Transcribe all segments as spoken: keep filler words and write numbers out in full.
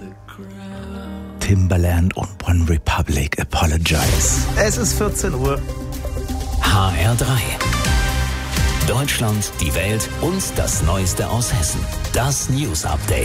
Timbaland und One Republic Apologize. Es ist vierzehn Uhr. H R drei. Deutschland, die Welt und das Neueste aus Hessen. Das News Update.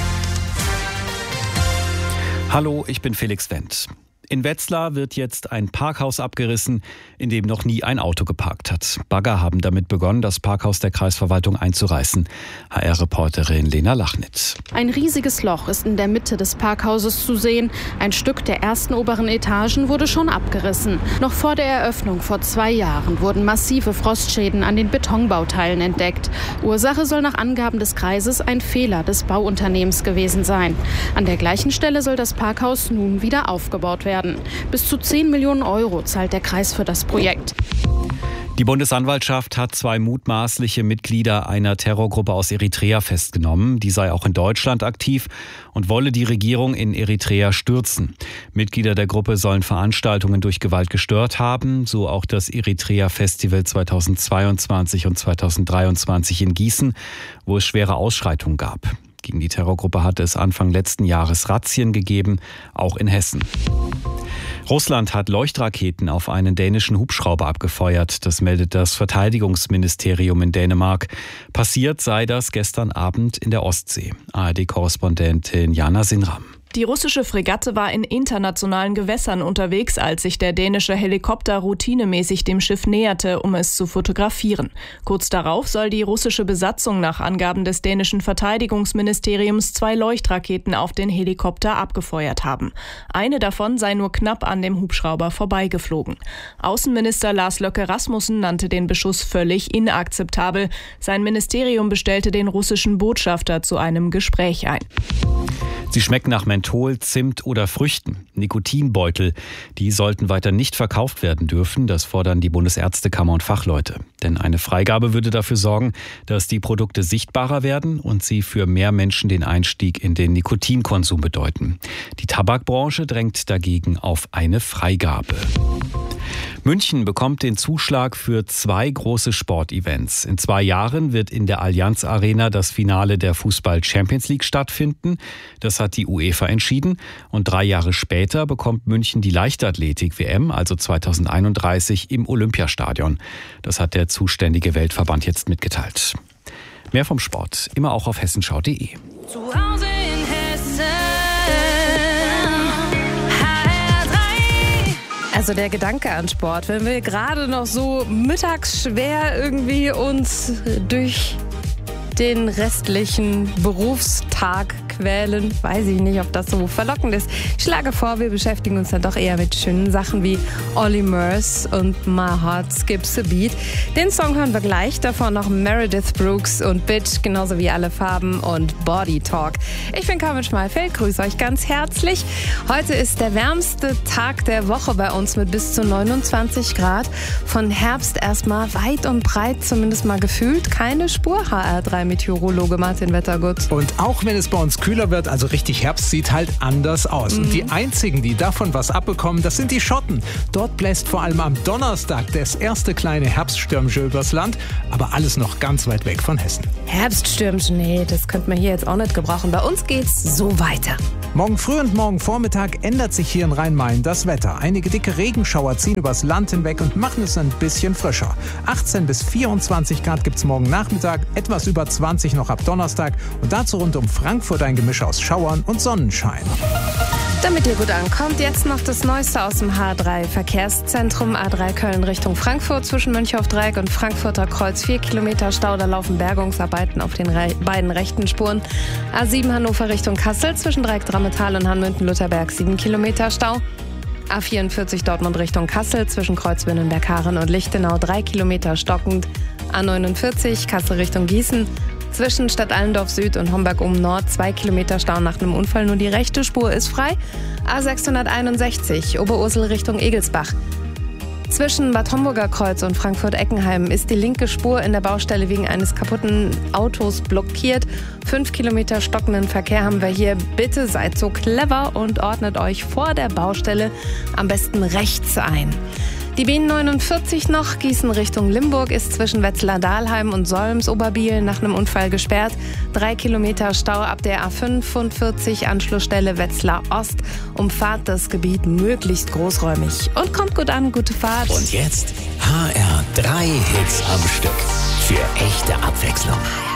Hallo, ich bin Felix Wendt. In Wetzlar wird jetzt ein Parkhaus abgerissen, in dem noch nie ein Auto geparkt hat. Bagger haben damit begonnen, das Parkhaus der Kreisverwaltung einzureißen. H R-Reporterin Lena Lachnitz. Ein riesiges Loch ist in der Mitte des Parkhauses zu sehen. Ein Stück der ersten oberen Etagen wurde schon abgerissen. Noch vor der Eröffnung vor zwei Jahren wurden massive Frostschäden an den Betonbauteilen entdeckt. Ursache soll nach Angaben des Kreises ein Fehler des Bauunternehmens gewesen sein. An der gleichen Stelle soll das Parkhaus nun wieder aufgebaut werden. Bis zu zehn Millionen Euro zahlt der Kreis für das Projekt. Die Bundesanwaltschaft hat zwei mutmaßliche Mitglieder einer Terrorgruppe aus Eritrea festgenommen. Die sei auch in Deutschland aktiv und wolle die Regierung in Eritrea stürzen. Mitglieder der Gruppe sollen Veranstaltungen durch Gewalt gestört haben, so auch das Eritrea-Festival zweitausendzweiundzwanzig und zweitausenddreiundzwanzig in Gießen, wo es schwere Ausschreitungen gab. Gegen die Terrorgruppe hatte es Anfang letzten Jahres Razzien gegeben, auch in Hessen. Russland hat Leuchtraketen auf einen dänischen Hubschrauber abgefeuert. Das meldet das Verteidigungsministerium in Dänemark. Passiert sei das gestern Abend in der Ostsee. A R D-Korrespondentin Jana Sinram. Die russische Fregatte war in internationalen Gewässern unterwegs, als sich der dänische Helikopter routinemäßig dem Schiff näherte, um es zu fotografieren. Kurz darauf soll die russische Besatzung nach Angaben des dänischen Verteidigungsministeriums zwei Leuchtraketen auf den Helikopter abgefeuert haben. Eine davon sei nur knapp an dem Hubschrauber vorbeigeflogen. Außenminister Lars Løkke Rasmussen nannte den Beschuss völlig inakzeptabel. Sein Ministerium bestellte den russischen Botschafter zu einem Gespräch ein. Sie schmecken nach Menthol, Zimt oder Früchten. Nikotinbeutel, die sollten weiter nicht verkauft werden dürfen. Das fordern die Bundesärztekammer und Fachleute. Denn eine Freigabe würde dafür sorgen, dass die Produkte sichtbarer werden und sie für mehr Menschen den Einstieg in den Nikotinkonsum bedeuten. Die Tabakbranche drängt dagegen auf eine Freigabe. München bekommt den Zuschlag für zwei große Sportevents. In zwei Jahren wird in der Allianz Arena das Finale der Fußball-Champions League stattfinden. Das hat die UEFA entschieden. Und drei Jahre später bekommt München die Leichtathletik-W M, also zweitausendeinunddreißig, im Olympiastadion. Das hat der zuständige Weltverband jetzt mitgeteilt. Mehr vom Sport, immer auch auf hessenschau punkt de. Zu Hause in Hessen. Also der Gedanke an Sport, wenn wir gerade noch so mittags schwer irgendwie uns durch den restlichen Berufstag quälen, weiß ich nicht, ob das so verlockend ist. Ich schlage vor, wir beschäftigen uns dann doch eher mit schönen Sachen wie Olly Murs und My Heart Skips a Beat. Den Song hören wir gleich, davor noch Meredith Brooks und Bitch, genauso wie Alle Farben und Body Talk. Ich bin Carmen Schmalfeld, grüße euch ganz herzlich. Heute ist der wärmste Tag der Woche bei uns mit bis zu neunundzwanzig Grad. Von Herbst erstmal weit und breit, zumindest mal gefühlt, keine Spur. H R drei Meteorologe Martin Wettergut. Und auch wenn es bei uns kühler wird, also richtig Herbst, sieht halt anders aus. Mhm. Und die einzigen, die davon was abbekommen, das sind die Schotten. Dort bläst vor allem am Donnerstag das erste kleine Herbststürmchen übers Land, aber alles noch ganz weit weg von Hessen. Herbststürmchen, nee, das könnte man hier jetzt auch nicht gebrauchen. Bei uns geht's so weiter. Morgen früh und morgen Vormittag ändert sich hier in Rhein-Main das Wetter. Einige dicke Regenschauer ziehen übers Land hinweg und machen es ein bisschen frischer. achtzehn bis vierundzwanzig Grad gibt's morgen Nachmittag, etwas über zwanzig noch ab Donnerstag und dazu rund um Frankfurt ein Gemisch aus Schauern und Sonnenschein. Damit ihr gut ankommt, jetzt noch das Neueste aus dem H drei Verkehrszentrum. A drei Köln Richtung Frankfurt zwischen Mönchhoff-Dreieck und Frankfurter Kreuz. Vier Kilometer Stau, da laufen Bergungsarbeiten auf den Re- beiden rechten Spuren. A sieben Hannover Richtung Kassel zwischen Dreieck-Drammetal und Hanmünden-Lutherberg. Sieben Kilometer Stau. A vierundvierzig Dortmund Richtung Kassel zwischen Kreuzwindenberg-Haaren und Lichtenau. Drei Kilometer stockend. A neunundvierzig Kassel Richtung Gießen. Zwischen Stadt Allendorf Süd und Homberg um Nord zwei Kilometer Stau nach einem Unfall. Nur die rechte Spur ist frei. A sechshunderteinundsechzig Oberursel Richtung Egelsbach. Zwischen Bad Homburger Kreuz und Frankfurt-Eckenheim ist die linke Spur in der Baustelle wegen eines kaputten Autos blockiert. Fünf Kilometer stockenden Verkehr haben wir hier. Bitte seid so clever und ordnet euch vor der Baustelle am besten rechts ein. Die B neunundvierzig noch, Gießen Richtung Limburg, ist zwischen Wetzlar-Dahlheim und Solms-Oberbiel nach einem Unfall gesperrt. Drei Kilometer Stau ab der A fünfundvierzig, Anschlussstelle Wetzlar Ost. Umfahrt das Gebiet möglichst großräumig. Und kommt gut an, gute Fahrt. Und jetzt H R drei Hits am Stück. Für echte Abwechslung.